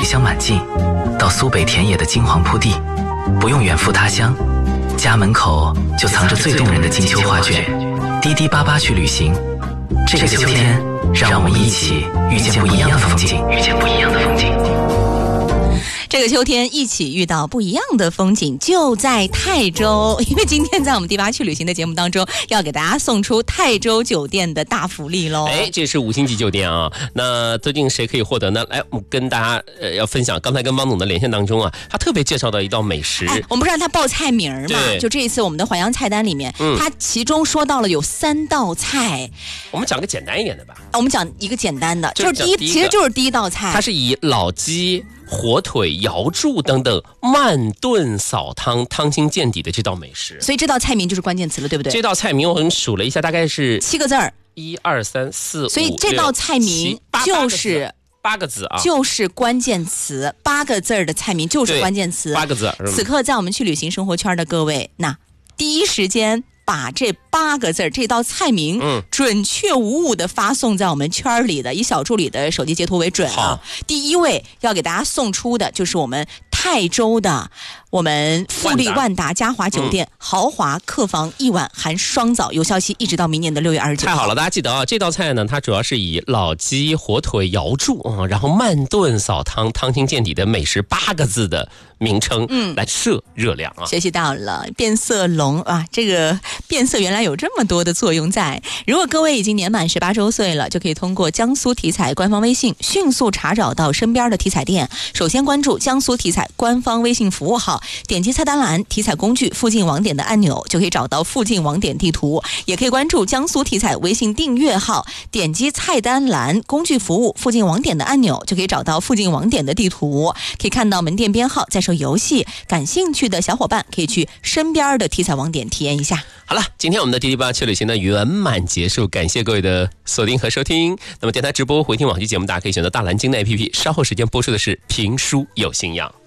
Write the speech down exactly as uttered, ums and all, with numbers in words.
香满径，到苏北田野的金黄铺地，不用远赴他乡，家门口就藏着最动人的金秋画卷。滴滴八八去旅行，这个秋天，让我们一起遇见不一样的风景，遇见不一样的风景。 这个秋天一起遇到不一样的风景，就在泰州。因为今天在我们第八去旅行的节目当中，要给大家送出泰州酒店的大福利喽。 哎，这是五星级酒店啊！那究竟谁可以获得呢？来，我们跟大家呃要分享。刚才跟汪总的连线当中啊，他特别介绍到一道美食。 哎，我们不是让他报菜名嘛？就这一次我们的淮扬菜单里面，嗯、他其中说到了有三道菜。 我们讲个简单一点的吧。 我们讲一个简单的， 就是第一，其实就是第一道菜。 它是以老鸡、火腿、瑶柱等等慢炖扫汤，汤清见底的这道美食。 所以这道菜名就是关键词了，对不对？ 这道菜名我们数了一下，大概是七个字儿， 一二三四五。 所以这道菜名就是八个字啊， 就是关键词，八个字儿的菜名就是关键词， 八个字。 此刻在我们去旅行生活圈的各位，那第一时间把这八个字这道菜名、嗯、准确无误的发送在我们圈里的，以小助理的手机截图为准啊。第一位要给大家送出的就是我们泰州的我们富丽万达嘉华酒店、嗯、豪华客房一晚含双早，有效期一直到明年的六月二十九号。 太好了，大家记得啊，这道菜呢，它主要是以老鸡、火腿、瑶柱、嗯、然后慢炖扫汤，汤清见底的美食八个字的名称，嗯，来摄热量啊。 学习到了变色龙啊，这个变色原来有这么多的作用在。如果各位已经年满十八周岁了，就可以通过江苏体彩官方微信迅速查找到身边的体彩店。首先关注江苏体彩官方微信服务号，点击菜单栏体彩工具附近网点的按钮，就可以找到附近网点地图。也可以关注江苏体彩微信订阅号，点击菜单栏工具服务附近网点的按钮，就可以找到附近网点的地图，可以看到门店编号，在售游戏。感兴趣的小伙伴可以去身边的体彩网点体验一下。 好了，今天我们的滴滴八去旅行呢圆满结束，感谢各位的锁定和收听。那么电台直播回听往期节目，大家可以选择大蓝鲸的 A P P。稍后时间播出的是评书有信仰。